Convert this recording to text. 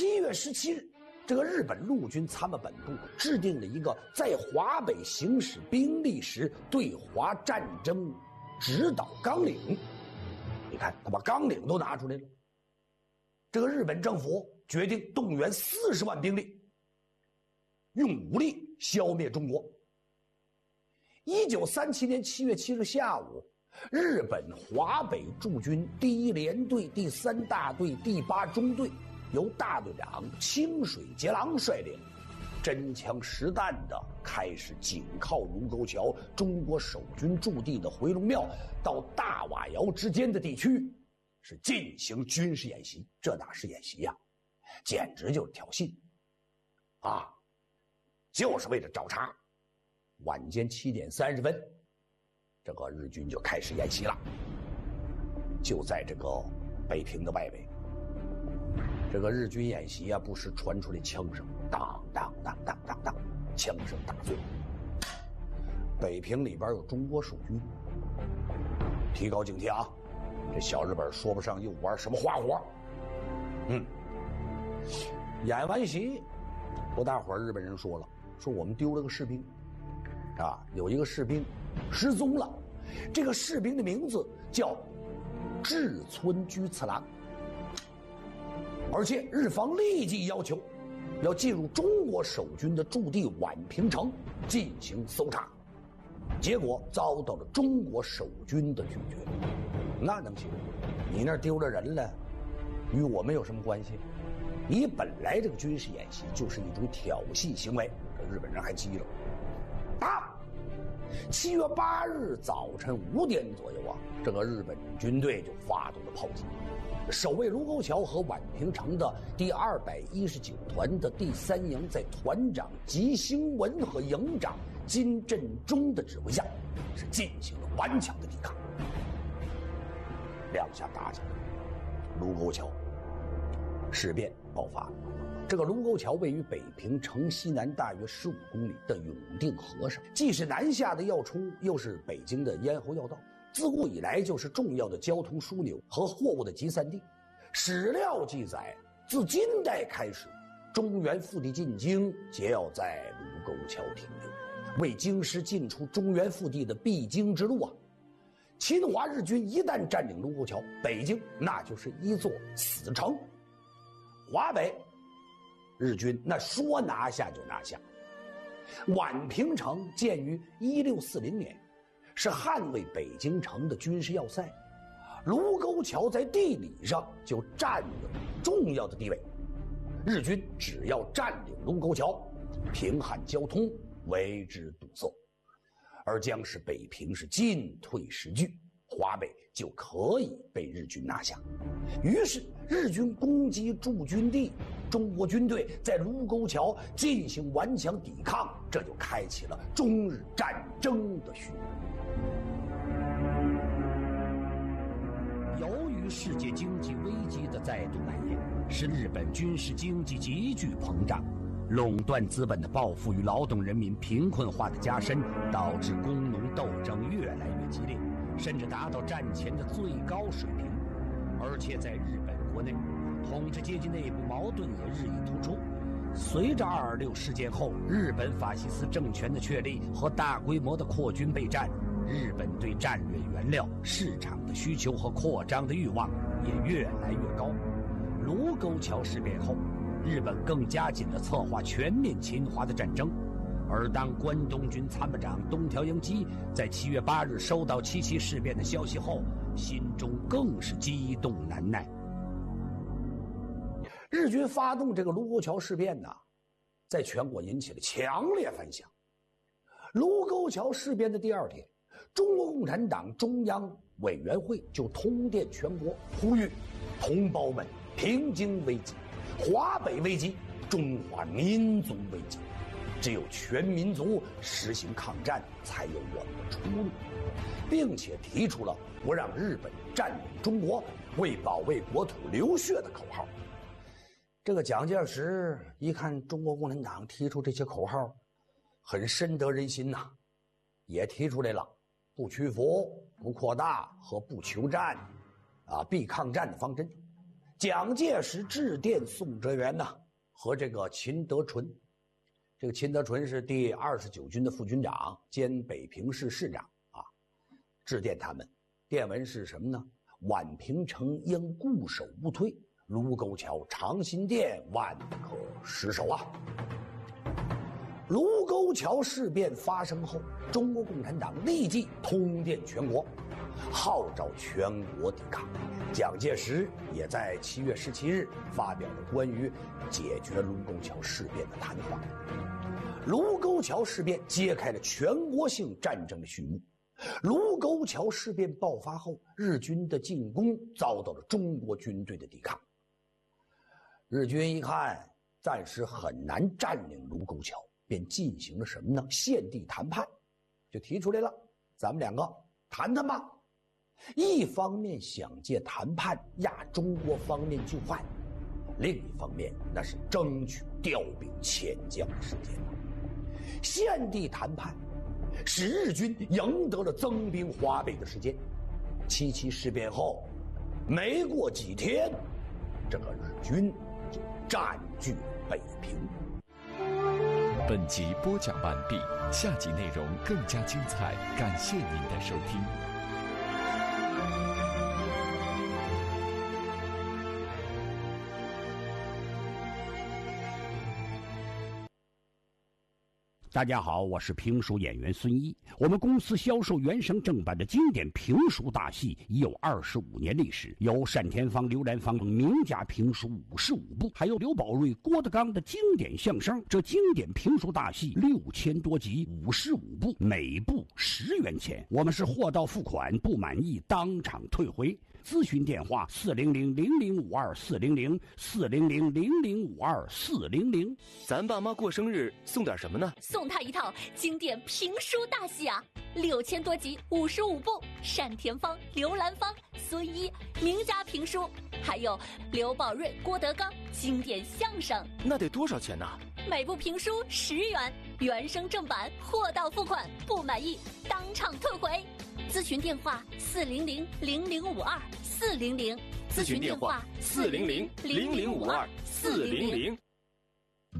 7月17日，这个日本陆军参谋本部制定了一个在华北行使兵力时对华战争指导纲领。你看，他把纲领都拿出来了。这个日本政府决定动员40万兵力，用武力消灭中国。1937年7月7日下午，日本华北驻军第1联队第3大队第8中队由大队长清水节郎率领，真枪实弹的开始紧靠卢沟桥中国守军驻地的回龙庙到大瓦窑之间的地区，是进行军事演习。这哪是演习呀，简直就是挑衅啊！就是为了找茬。晚间7点30分，这个日军就开始演习了。就在这个北平的外围，这个日军演习啊，不时传出来枪声，当当当当当当，枪声大作。北平里边有中国守军，提高警惕啊！这小日本说不上又玩什么花活。演完习，不大会儿日本人说了，说我们丢了个士兵，啊，有一个士兵失踪了。这个士兵的名字叫志村居次郎，而且日方立即要求要进入中国守军的驻地宛平城进行搜查，结果遭到了中国守军的拒绝。那能行？你那儿丢了人了，与我们有什么关系？你本来这个军事演习就是一种挑衅行为。这日本人还急了。7月8日早晨5点左右啊，这个日本军队就发动了炮击。守卫卢沟桥和宛平城的第219团的第3营，在团长吉兴文和营长金振中的指挥下，是进行了顽强的抵抗。两下打起来，卢沟桥事变爆发了。这个卢沟桥位于北平城西南大约15公里的永定河上，既是南下的要冲，又是北京的咽喉要道，自古以来就是重要的交通枢纽和货物的集散地。史料记载，自金代开始，中原腹地进京皆要在卢沟桥停留，为京师进出中原腹地的必经之路啊。侵华日军一旦占领卢沟桥，北京那就是一座死城。华北日军那说拿下就拿下。宛平城建于1640年，是捍卫北京城的军事要塞。卢沟桥在地理上就占有重要的地位，日军只要占领卢沟桥，平汉交通为之堵塞，而将使北平是进退失据，华北就可以被日军拿下。于是日军攻击驻军地，中国军队在卢沟桥进行顽强抵抗，这就开启了中日战争的序幕。由于世界经济危机的再度蔓延，使日本军事经济急剧膨胀，垄断资本的暴富与劳动人民贫困化的加深，导致工农斗争越来越激烈，甚至达到战前的最高水平。而且在日本国内，统治阶级内部矛盾也日益突出。随着226事件后日本法西斯政权的确立和大规模的扩军备战，日本对战略原料市场的需求和扩张的欲望也越来越高。卢沟桥事变后，日本更加紧地策划全面侵华的战争。而当关东军参谋长东条英机在7月8日收到七七事变的消息后，心中更是激动难耐。日军发动这个卢沟桥事变呢，在全国引起了强烈反响。卢沟桥事变的第2天，中国共产党中央委员会就通电全国，呼吁同胞们平津危机、华北危机、中华民族危机，只有全民族实行抗战，才有我们的出路，并且提出了不让日本占领中国、为保卫国土流血的口号。这个蒋介石一看中国共产党提出这些口号，很深得人心呐，也提出来了不屈服、不扩大和不求战必抗战的方针。 蒋介石致电宋哲元呢，和这个秦德纯。这个秦德纯是第29军的副军长兼北平市市长啊，致电他们，电文是什么呢？宛平城应固守不退，卢沟桥、长辛店万可失守啊！卢沟桥事变发生后，中国共产党立即通电全国，号召全国抵抗。蒋介石也在7月17日发表了关于解决卢沟桥事变的谈话。卢沟桥事变揭开了全国性战争的序幕。卢沟桥事变爆发后，日军的进攻遭到了中国军队的抵抗。日军一看暂时很难占领卢沟桥，便进行了什么呢？现地谈判，就提出来了，咱们两个谈谈吧。一方面想借谈判压中国方面就范，另一方面那是争取调兵遣将的时间。现地谈判使日军赢得了增兵华北的时间。77事变后，没过几天，这个日军就占据了北平。 本集播讲完毕，下集内容更加精彩，感谢您的收听。 大家好，我是评书演员孙一。我们公司销售原声正版的经典评书大戏已有25年历史，有单田芳、刘兰芳等名家评书55部，还有刘宝瑞、郭德纲的经典相声。这经典评书大戏6000多集，55部，每部10元钱。我们是货到付款，不满意当场退回。咨询电话400-0052-400-400-0052-400。 咱爸妈过生日送点什么呢？ 送他一套经典评书大戏啊，6000多集，55部，单田芳、刘兰芳、孙一名家评书，还有刘宝瑞、郭德纲经典相声。 那得多少钱呢？ 每部评书10元，原声正版，货到付款，不满意当场退回。咨询电话400-0052-400。 咨询电话400-0052-400。